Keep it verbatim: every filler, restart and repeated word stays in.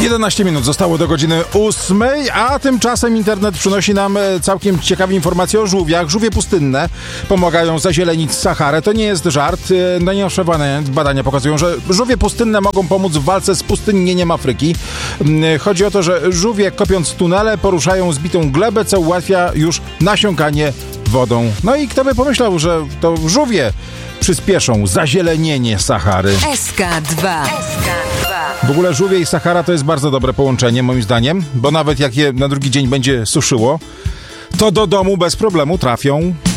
jedenaście minut zostało do godziny ósmej, a tymczasem internet przynosi nam całkiem ciekawe informacje o żółwiach. Żółwie pustynne pomagają zazielenić Saharę. To nie jest żart. Najnowsze badania pokazują, że żółwie pustynne mogą pomóc w walce z pustynnieniem Afryki. Chodzi o to, że żółwie, kopiąc tunele, poruszają zbitą glebę, co ułatwia już nasiąkanie wodą. No i kto by pomyślał, że to żółwie przyspieszą zazielenienie Sahary. S K dwa. W ogóle żółwie i Sahara to jest bardzo dobre połączenie, moim zdaniem, bo nawet jak je na drugi dzień będzie suszyło, to do domu bez problemu trafią.